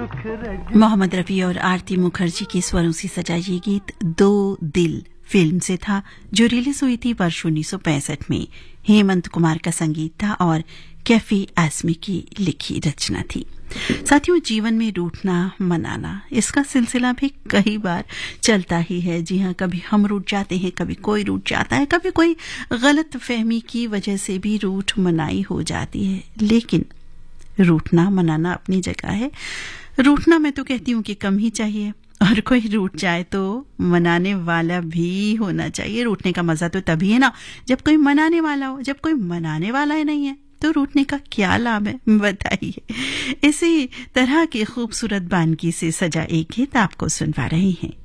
मोहम्मद रफी और आरती मुखर्जी के स्वरों से सजा ये गीत दो दिल फिल्म से था, जो रिलीज हुई थी वर्ष 1965 में। हेमंत कुमार का संगीत था और कैफी आजमी की लिखी रचना थी। साथियों, जीवन में रूठना मनाना इसका सिलसिला भी कई बार चलता ही है। जी हाँ, कभी हम रूठ जाते हैं, कभी कोई रूठ जाता है, कभी कोई गलत फहमी की वजह से भी रूठ मनाई हो जाती है। लेकिन रूठना मनाना अपनी जगह है। रूठना मैं तो कहती हूँ कि कम ही चाहिए, और कोई रूठ जाए तो मनाने वाला भी होना चाहिए। रूठने का मजा तो तभी है ना जब कोई मनाने वाला हो। जब कोई मनाने वाला ही नहीं है तो रूठने का क्या लाभ है, बताइए। इसी तरह की खूबसूरत बानगी से सजा एक गीत आपको सुनवा रहे हैं।